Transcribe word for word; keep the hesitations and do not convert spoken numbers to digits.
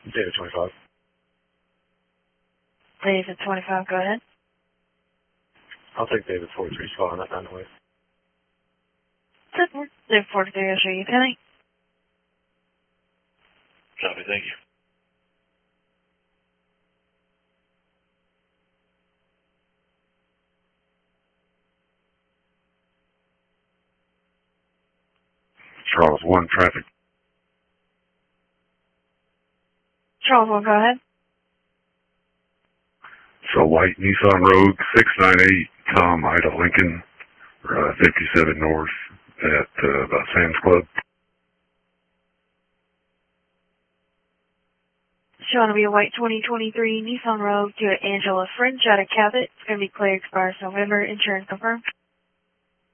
David twenty-five. David twenty-five, go ahead. I'll take David forty-three spot on that nine oh eight. David forty-three, I'll show you Penny. Copy, thank you. Charles one traffic. Charles one, go ahead. So white Nissan Rogue six nine eight, Tom Ida Lincoln, uh, fifty-seven North at uh, about Sam's Club. Showing to be a white twenty twenty-three Nissan Rogue to Angela French out of Cabot. It's going to be clear, expires November. Insurance confirmed.